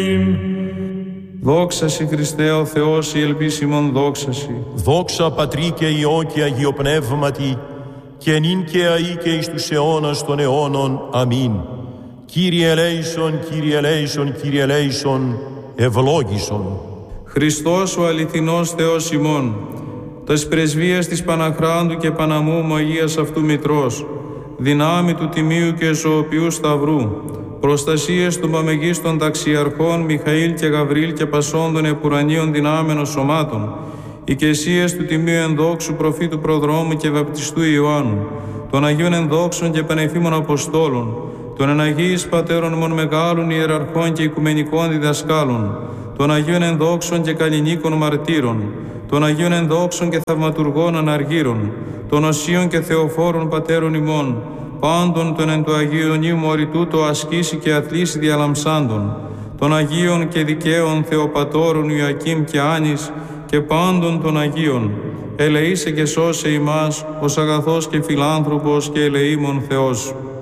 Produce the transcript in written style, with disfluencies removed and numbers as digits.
Δόξα σοι Χριστέ ο Θεός, η ελπίσιμον δόξα σοι. Δόξα Πατρί και Υιό και Αγίο Πνεύματι, και νυν και αεί και εις τους αιώνας των αιώνων. Αμήν. Κύριε ελέησον, Κύριε ελέησον, Κύριε ελέησον, ευλόγησον. Χριστός ο αληθινός Θεός ημών, τας πρεσβείας της Παναχράντου και Παναμούμου Αγίας αυτού Μητρός, δυνάμει του Τιμίου και Ζωοποιού Σταυρού, προστασίες των παμεγίστων ταξιαρχών Μιχαήλ και Γαβρίλ και πασών των επουρανίων δυνάμενων σωμάτων, οικεσίες του Τιμίου Ενδόξου Προφήτου Προδρόμου και Βαπτιστού Ιωάννου, των Αγίων Ενδόξων και Πανεφήμων Αποστόλων, των Εναγίης Πατέρων μον μεγάλων ιεραρχών και οικουμενικών διδασκάλων, των Αγίων Ενδόξων και Καλλινίκων Μαρτύρων, των Αγίων Ενδόξων και Θαυματουργών Αναργύρων, των Οσίων και Θεοφόρων Πατέρων ημών, πάντων των εν το Αγίου Νήμου οριτούτο ασκήσει και αθλήσει διαλαμψάντων, των Αγίων και δικαίων Θεοπατώρων Ιωακήμ και Άνης και πάντων των Αγίων, ελεήσε και σώσε ημάς, ως αγαθός και φιλάνθρωπος και ελεήμων Θεός.